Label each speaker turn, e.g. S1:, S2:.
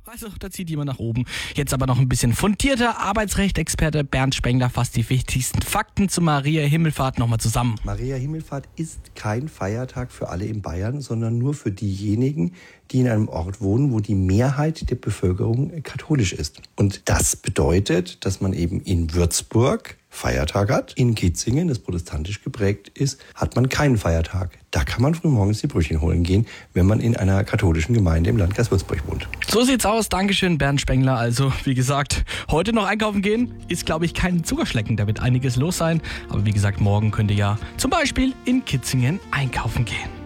S1: Also, da zieht jemand nach oben. Jetzt aber noch ein bisschen fundierter. Arbeitsrecht-Experte Bernd Spengler fasst die wichtigsten Fakten zu Maria Himmelfahrt nochmal zusammen.
S2: Maria Himmelfahrt ist kein Feiertag für alle in Bayern, sondern nur für diejenigen, die in einem Ort wohnen, wo die Mehrheit der Bevölkerung katholisch ist. Und das bedeutet, dass man eben in Würzburg Feiertag hat. In Kitzingen, das protestantisch geprägt ist, hat man keinen Feiertag. Da kann man frühmorgens die Brötchen holen gehen, wenn man in einer katholischen Gemeinde im Landkreis Würzburg wohnt.
S1: So sieht's aus. Dankeschön, Bernd Spengler. Also, wie gesagt, heute noch einkaufen gehen ist, glaube ich, kein Zuckerschlecken. Da wird einiges los sein. Aber wie gesagt, morgen könnt ihr ja zum Beispiel in Kitzingen einkaufen gehen.